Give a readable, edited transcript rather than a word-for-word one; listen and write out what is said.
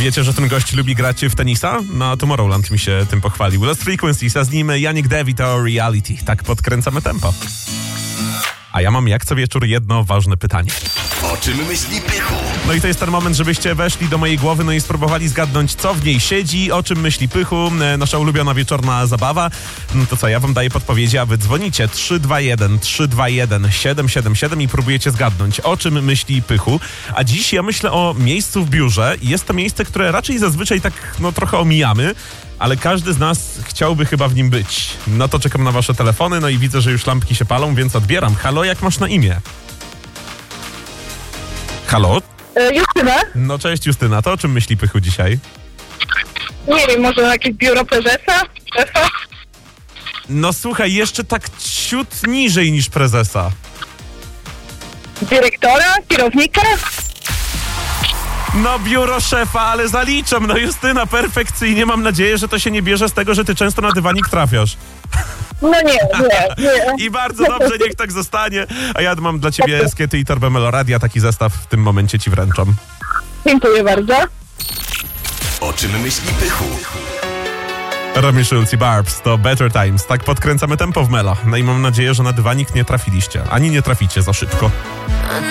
Wiecie, że ten gość lubi grać w tenisa? Na Tomorrowland mi się tym pochwalił. Lost Frequencies, a z nim Yannick David o Reality. Tak podkręcamy tempo. A ja mam jak co wieczór jedno ważne pytanie. O czym myśli Pychu? No i to jest ten moment, żebyście weszli do mojej głowy, no i spróbowali zgadnąć, co w niej siedzi, o czym myśli Pychu, nasza ulubiona wieczorna zabawa. No to co, ja wam daję podpowiedzi, a wy dzwonicie 321-321-777 i próbujecie zgadnąć, o czym myśli Pychu. A dziś ja myślę o miejscu w biurze. Jest to miejsce, które raczej zazwyczaj tak trochę omijamy, ale każdy z nas chciałby chyba w nim być. No to czekam na wasze telefony, no i widzę, że już lampki się palą, więc odbieram. Halo, jak masz na imię? Halo? Justyna? No cześć Justyna, to o czym myśli Pychu dzisiaj? Nie wiem, może jakieś biuro prezesa? Szefa? No słuchaj, jeszcze tak ciut niżej niż prezesa. Dyrektora? Kierownika? No biuro szefa, ale zaliczam. No Justyna, perfekcyjnie. Mam nadzieję, że to się nie bierze z tego, że ty często na dywanik trafiasz. No nie. I bardzo dobrze, niech tak zostanie. A ja mam dla ciebie skiety i torbę Meloradia. Taki zestaw w tym momencie ci wręczam. Dziękuję bardzo. O czym myśli Pychu? Romy Schulz i Barbs to Better Times. Tak podkręcamy tempo w Melo. No i mam nadzieję, że na dywanik nie trafiliście. Ani nie traficie za szybko.